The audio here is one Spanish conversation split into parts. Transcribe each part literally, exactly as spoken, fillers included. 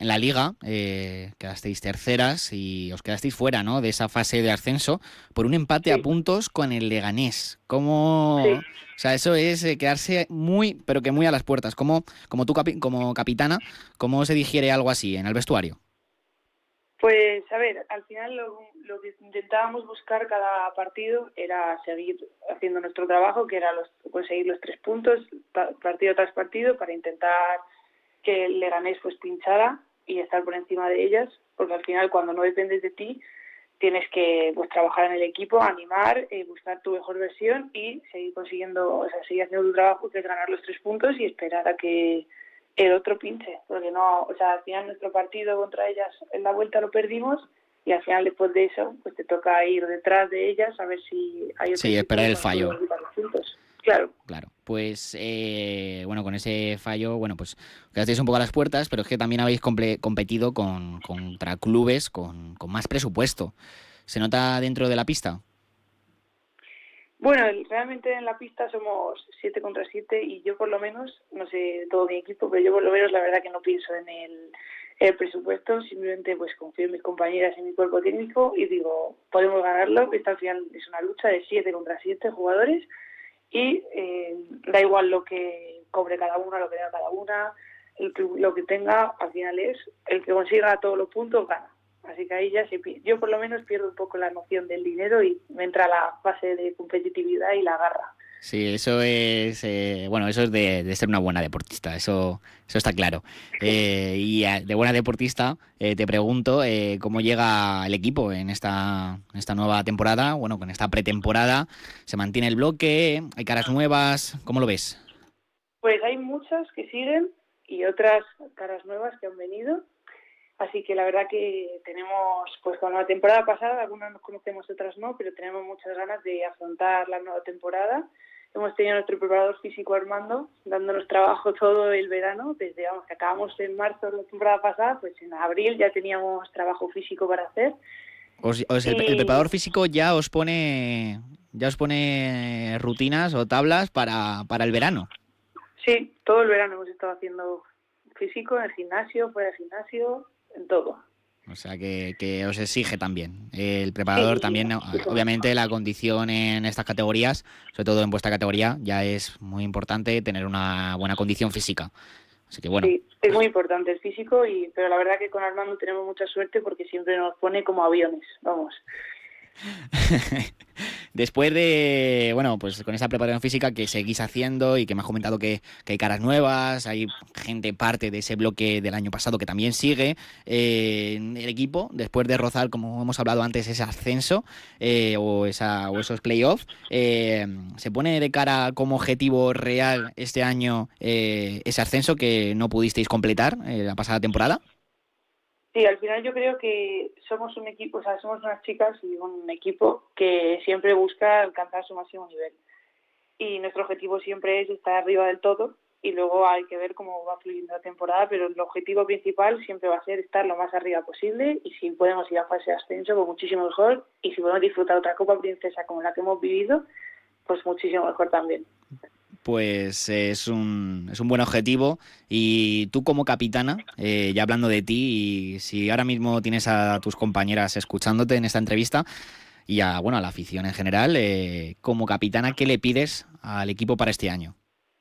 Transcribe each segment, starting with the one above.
en la Liga eh, quedasteis terceras y os quedasteis fuera, ¿no?, de esa fase de ascenso por un empate a Sí, puntos con el Leganés. ¿Cómo...? sí. O sea, eso es eh, quedarse muy, pero que muy a las puertas. ¿Cómo, como tú capi- como capitana, cómo se digiere algo así en el vestuario? Pues a ver, al final lo, lo que intentábamos buscar cada partido era seguir haciendo nuestro trabajo, que era los, conseguir los tres puntos pa- partido tras partido para intentar que el Leganés pues pinchara y estar por encima de ellas, porque al final cuando no dependes de ti tienes que pues trabajar en el equipo, animar, eh, buscar tu mejor versión y seguir consiguiendo, o sea, seguir haciendo tu trabajo, que es ganar los tres puntos y esperar a que el otro pinche, porque no, o sea, al final nuestro partido contra ellas en la vuelta lo perdimos y al final después de eso pues te toca ir detrás de ellas a ver si hay otro Sí, equipo esperar que el consigue fallo. quitar los puntos. Claro. Claro, pues eh, bueno, con ese fallo, bueno, pues quedasteis un poco a las puertas, pero es que también habéis comple- competido con, contra clubes con, con más presupuesto. ¿Se nota dentro de la pista? Bueno, realmente en la pista somos siete contra siete y yo por lo menos, no sé todo mi equipo, pero yo por lo menos la verdad que no pienso en el, el presupuesto, simplemente pues confío en mis compañeras y en mi cuerpo técnico y digo, podemos ganarlo, esta al final es una lucha de siete contra siete jugadores y eh, da igual lo que cobre cada una, lo que tenga cada una, el, lo que tenga, al final es el que consiga todos los puntos gana. Así que ahí ya se, yo por lo menos pierdo un poco la noción del dinero y me entra la fase de competitividad y la garra. Sí, eso es, eh, bueno, eso es de, de ser una buena deportista, eso, eso está claro. Eh, y eh, de buena deportista, eh, te pregunto eh, cómo llega el equipo en esta, en esta nueva temporada, bueno, con esta pretemporada, ¿se mantiene el bloque? ¿Hay caras nuevas? ¿Cómo lo ves? Pues hay muchas que siguen y otras caras nuevas que han venido. Así que la verdad que tenemos, pues con la temporada pasada, algunas nos conocemos, otras no, pero tenemos muchas ganas de afrontar la nueva temporada. Hemos tenido a nuestro preparador físico Armando dándonos trabajo todo el verano, desde vamos, que acabamos en marzo de la temporada pasada, pues en abril ya teníamos trabajo físico para hacer. Os, os- el, el Y preparador físico ya os pone ya os pone rutinas o tablas para, para el verano. sí, todo el verano hemos estado haciendo físico en el gimnasio, fuera del gimnasio, en todo. O sea que, que os exige también. El preparador Sí, también, obviamente la condición en estas categorías, sobre todo en vuestra categoría, ya es muy importante tener una buena condición física. Así que bueno. sí, es muy importante el físico, y pero la verdad que con Armando tenemos mucha suerte porque siempre nos pone como aviones, vamos. Después de, bueno, pues con esa preparación física que seguís haciendo y que me has comentado que, que hay caras nuevas, hay gente parte de ese bloque del año pasado que también sigue, eh, el equipo, después de rozar, como hemos hablado antes, ese ascenso eh, o, esa, o esos playoffs, eh, se pone de cara como objetivo real este año eh, ese ascenso que no pudisteis completar eh, la pasada temporada. Sí, al final yo creo que somos un equipo, o sea, somos unas chicas y un equipo que siempre busca alcanzar su máximo nivel. Y nuestro objetivo siempre es estar arriba del todo y luego hay que ver cómo va fluyendo la temporada, pero el objetivo principal siempre va a ser estar lo más arriba posible y si podemos ir a fase de ascenso, pues muchísimo mejor, y si podemos disfrutar otra Copa Princesa como la que hemos vivido, pues muchísimo mejor también. Pues eh, es un, es un buen objetivo y tú como capitana, eh, ya hablando de ti, y si ahora mismo tienes a tus compañeras escuchándote en esta entrevista y a, bueno, a la afición en general, eh, como capitana, ¿qué le pides al equipo para este año?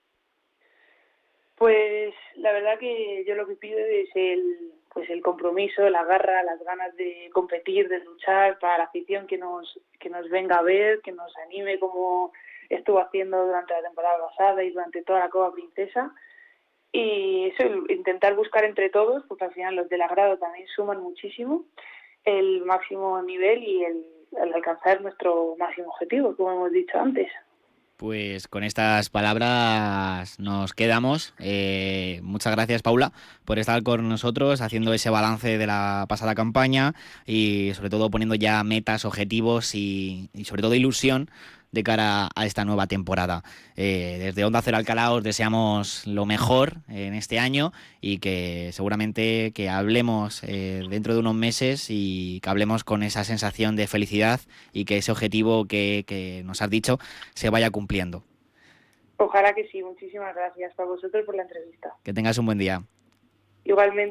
Pues la verdad que yo lo que pido es el pues el compromiso, la garra, las ganas de competir, de luchar para la afición que nos que nos venga a ver, que nos anime como estuvo haciendo durante la temporada pasada y durante toda la Copa Princesa. Y eso, intentar buscar entre todos, porque al final los del agrado también suman muchísimo, el máximo nivel y el, el alcanzar nuestro máximo objetivo, como hemos dicho antes. Pues con estas palabras nos quedamos. Eh, muchas gracias, Paula, por estar con nosotros haciendo ese balance de la pasada campaña y sobre todo poniendo ya metas, objetivos y, y sobre todo ilusión de cara a esta nueva temporada. Eh, desde Onda Cero Alcalá os deseamos lo mejor en este año y que seguramente que hablemos eh, dentro de unos meses y que hablemos con esa sensación de felicidad y que ese objetivo que, que nos has dicho se vaya cumpliendo. Ojalá que sí. Muchísimas gracias para vosotros por la entrevista. Que tengas un buen día. Igualmente.